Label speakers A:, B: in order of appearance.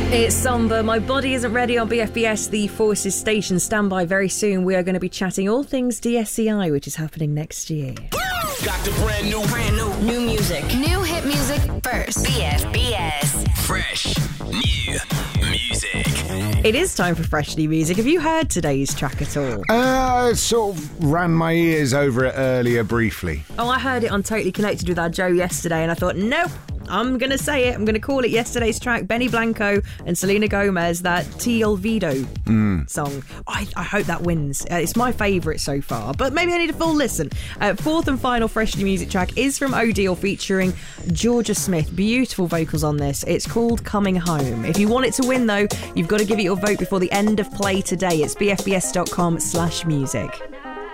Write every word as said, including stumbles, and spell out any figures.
A: It's Somber. My Body Isn't Ready on B F B S, the Forces Station. Stand by very soon. We are going to be chatting all things D S C I, which is happening next year.
B: Got the brand new, brand new,
C: New music.
D: New hit music first.
C: B F B S.
B: fresh, new music.
A: It is time for fresh new music. Have you heard today's track at all?
E: Uh, sort of ran my ears over it earlier briefly.
A: Oh, I heard it on Totally Connected with our Joe yesterday, and I thought, nope, I'm going to say it. I'm going to call it yesterday's track. Benny Blanco and Selena Gomez, that Te Olvido mm. song. I, I hope that wins. Uh, it's my favourite so far, but maybe I need a full listen. Uh, fourth and final fresh new music track is from Odile featuring Georgia Smith. Beautiful vocals on this. It's called Coming Home. If you want it to win, though, you've got to give it your vote before the end of play today. It's bfbs.com slash music.